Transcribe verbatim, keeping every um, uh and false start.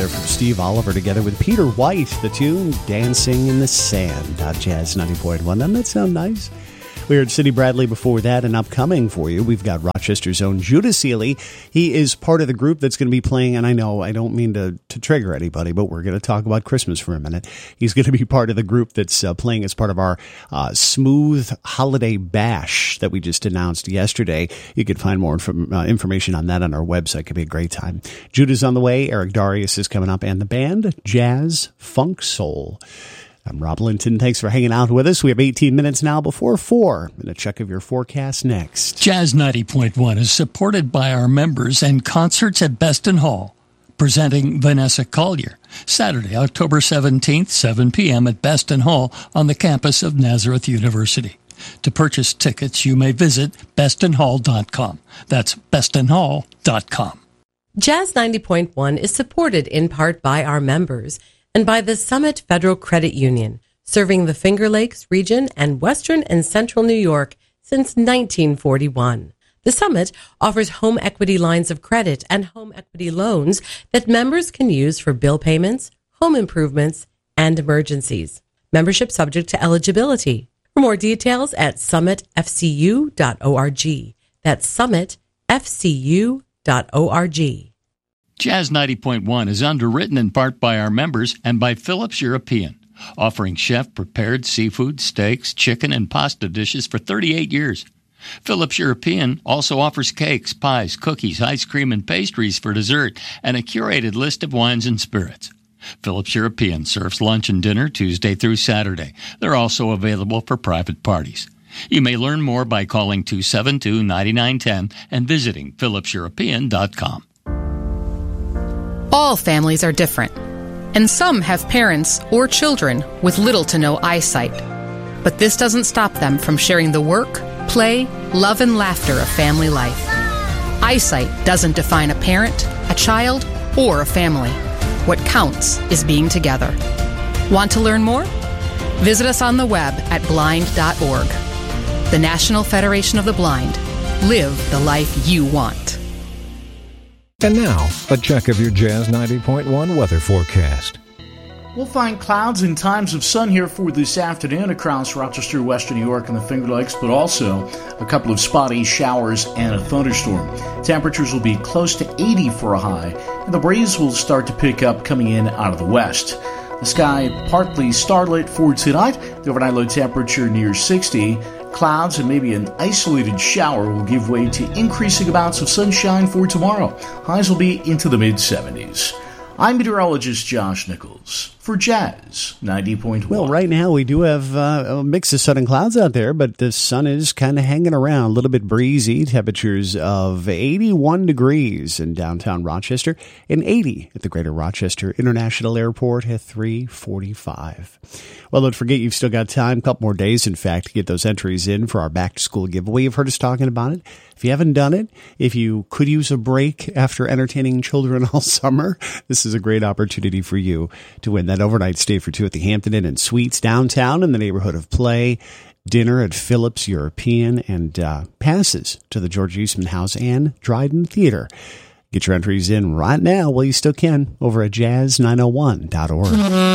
there from Steve Oliver together with Peter White. The tune, Dancing in the Sand. Jazz ninety point one. Doesn't that sound nice? We heard Sidney Bradley before that, and upcoming for you, we've got Rochester's own Judah Seeley. He is part of the group that's going to be playing, and I know I don't mean to, to trigger anybody, but we're going to talk about Christmas for a minute. He's going to be part of the group that's uh, playing as part of our uh, Smooth Holiday Bash that we just announced yesterday. You can find more inform- uh, information on that on our website. It could be a great time. Judah's on the way. Eric Darius is coming up, and the band, Jazz Funk Soul. I'm Rob Linton. Thanks for hanging out with us. We have eighteen minutes now before four. And a check of your forecast next. Jazz ninety point one is supported by our members and concerts at Beston Hall. Presenting Vanessa Collier, Saturday, October seventeenth, seven p.m. at Beston Hall on the campus of Nazareth University. To purchase tickets, you may visit beston hall dot com. That's beston hall dot com. Jazz ninety point one is supported in part by our members and by the Summit Federal Credit Union, serving the Finger Lakes region and western and central New York since nineteen forty-one. The Summit offers home equity lines of credit and home equity loans that members can use for bill payments, home improvements, and emergencies. Membership subject to eligibility. For more details at summit f c u dot org. That's summit f c u dot org. Jazz ninety point one is underwritten in part by our members and by Phillips European, offering chef-prepared seafood, steaks, chicken, and pasta dishes for thirty-eight years. Phillips European also offers cakes, pies, cookies, ice cream, and pastries for dessert, and a curated list of wines and spirits. Phillips European serves lunch and dinner Tuesday through Saturday. They're also available for private parties. You may learn more by calling two seven two, nine nine one zero and visiting phillips european dot com. All families are different, and some have parents or children with little to no eyesight. But this doesn't stop them from sharing the work, play, love, and laughter of family life. Eyesight doesn't define a parent, a child, or a family. What counts is being together. Want to learn more? Visit us on the web at blind dot org. The National Federation of the Blind. Live the life you want. And now, a check of your Jazz ninety point one weather forecast. We'll find clouds and times of sun here for this afternoon across Rochester, Western New York, and the Finger Lakes, but also a couple of spotty showers and a thunderstorm. Temperatures will be close to eighty for a high, and the breeze will start to pick up coming in out of the west. The sky partly starlit for tonight. The overnight low temperature near sixty. Clouds and maybe an isolated shower will give way to increasing amounts of sunshine for tomorrow. Highs will be into the mid-seventies. I'm meteorologist Josh Nichols for Jazz ninety point one. Well, right now we do have uh, a mix of sun and clouds out there, but the sun is kind of hanging around, a little bit breezy. Temperatures of eighty-one degrees in downtown Rochester and eighty at the Greater Rochester International Airport at three forty-five. Well, don't forget you've still got time, a couple more days, in fact, to get those entries in for our back-to-school giveaway. You've heard us talking about it. If you haven't done it, if you could use a break after entertaining children all summer, this is a great opportunity for you to win that overnight stay for two at the Hampton Inn and Suites downtown in the neighborhood of Play, dinner at Phillips European, and uh, passes to the George Eastman House and Dryden Theater. Get your entries in right now while you still can over at jazz nine oh one dot org.